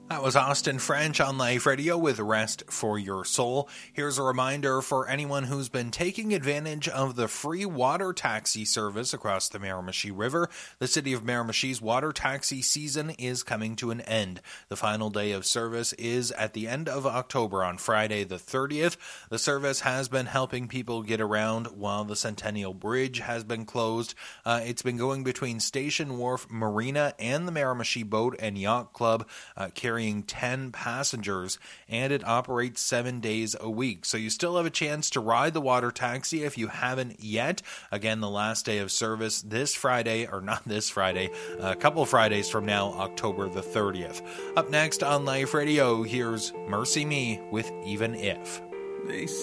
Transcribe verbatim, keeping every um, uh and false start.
That was Austin French on Life Radio with Rest for Your Soul. Here's a reminder for anyone who's been taking advantage of the free water taxi service across the Miramichi River. The City of Miramichi's water taxi season is coming to an end. The final day of service is at the end of October on Friday the thirtieth. The service has been helping people get around while the Centennial Bridge has been closed. Uh, it's been going between Station Wharf Marina and the Miramichi Boat and Yacht Club, uh, carrying ten passengers, and it operates seven days a week. So you still have a chance to ride the water taxi if you haven't yet. Again, the last day of service this Friday, or not this Friday, a couple Fridays from now, October the thirtieth. Up next on Life Radio, here's Mercy Me with Even If. They